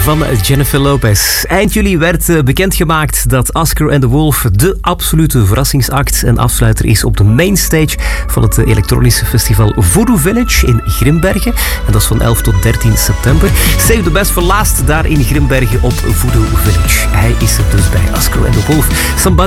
van Jennifer Lopez. Eind juli werd bekendgemaakt dat Oscar and the Wolf de absolute verrassingsact en afsluiter is op de mainstage van het elektronische festival Voodoo Village in Grimbergen. En dat is van 11 tot 13 september. Save the Best for Last daar in Grimbergen op Voodoo Village. Hij is er dus bij Oscar and the Wolf.